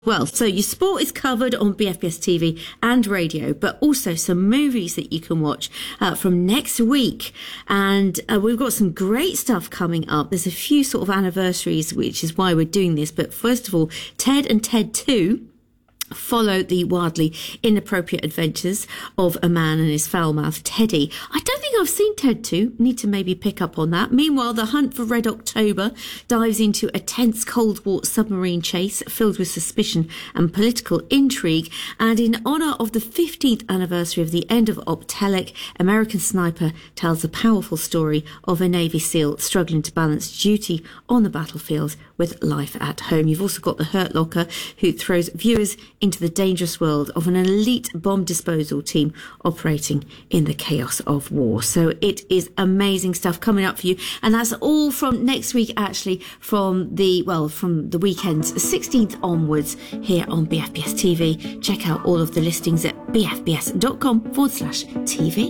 Well, so your sport is covered on BFBS TV and radio, but also some movies that you can watch from next week. And we've got some great stuff coming up. There's a few sort of anniversaries, which is why we're doing this. But first of all, Ted and Ted 2 follow the wildly inappropriate adventures of a man and his foul-mouthed Teddy. I don't think I've seen Ted 2. Need to maybe pick up on that. Meanwhile, the hunt for Red October dives into a tense Cold War submarine chase filled with suspicion and political intrigue. And in honour of the 15th anniversary of the end of Optelec, American Sniper tells a powerful story of a Navy SEAL struggling to balance duty on the battlefield with life at home. You've also got The Hurt Locker, who throws viewers into the dangerous world of an elite bomb disposal team operating in the chaos of war. So it is amazing stuff coming up for you. And that's all from next week, actually, from the weekends, 16th onwards here on BFBS TV. Check out all of the listings at bfbs.com/TV.